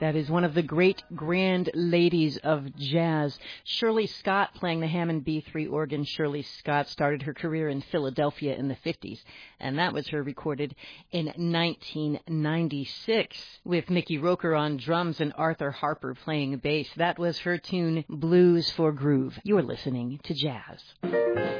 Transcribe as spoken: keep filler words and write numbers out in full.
That is one of the great grand ladies of jazz, Shirley Scott, playing the Hammond B three organ. Shirley Scott started her career in Philadelphia in the fifties, and that was her recorded in nineteen ninety-six with Mickey Roker on drums and Arthur Harper playing bass. That was her tune, Blues for Groove. You're listening to Jazz.